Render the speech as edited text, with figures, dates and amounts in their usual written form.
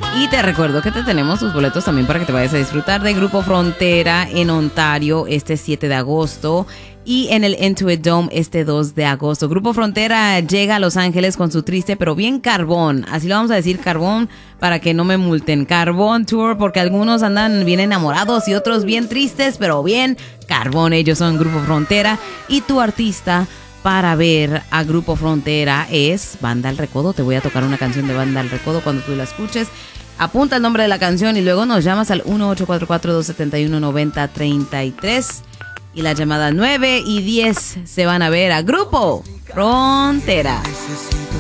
Y te recuerdo que te tenemos tus boletos también para que te vayas a disfrutar de Grupo Frontera en Ontario este 7 de agosto y en el Intuit Dome este 2 de agosto. Grupo Frontera llega a Los Ángeles con su triste pero bien carbón, así lo vamos a decir, carbón, para que no me multen. Carbón Tour, porque algunos andan bien enamorados y otros bien tristes, pero bien carbón. Ellos son Grupo Frontera y tu artista para ver a Grupo Frontera es Banda El Recodo. Te voy a tocar una canción de Banda El Recodo cuando tú la escuches. Apunta el nombre de la canción y luego nos llamas al 1-844-271-9033. Y las llamadas 9 y 10 se van a ver a Grupo Frontera. Necesito